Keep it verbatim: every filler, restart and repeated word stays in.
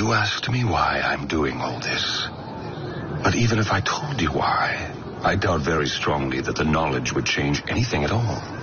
You asked me why I'm doing all this. But even if I told you why, I doubt very strongly that the knowledge would change anything at all.